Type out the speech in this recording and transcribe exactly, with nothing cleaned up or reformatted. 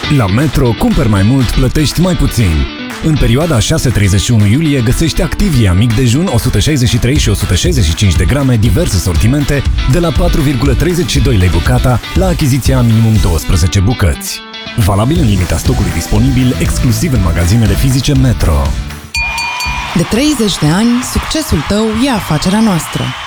La Metro, cumperi mai mult, plătești mai puțin. În perioada șase treizeci și unu iulie găsești Activia mic dejun o sută șaizeci și trei și o sută șaizeci și cinci de grame, diverse sortimente, de la patru virgulă treizeci și doi lei bucata, la achiziția minimum douăsprezece bucăți. Valabil în limita stocului disponibil, exclusiv în magazinele fizice Metro. De treizeci de ani, succesul tău e afacerea noastră.